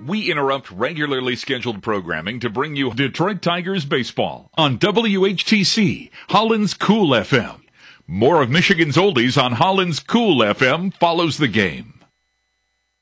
we interrupt regularly scheduled programming to bring you Detroit Tigers baseball on WHTC, Holland's Cool FM. More of Michigan's oldies on Holland's Cool FM follows the game.